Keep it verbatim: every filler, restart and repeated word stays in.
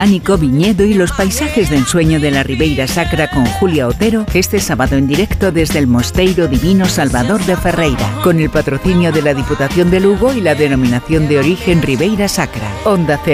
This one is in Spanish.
Ánico, viñedo y los paisajes de ensueño de la Ribeira Sacra con Julia Otero este sábado en directo desde el Mosteiro Divino Salvador de Ferreira, con el patrocinio de la Diputación de Lugo y la denominación de origen Ribeira Sacra. Onda Cero.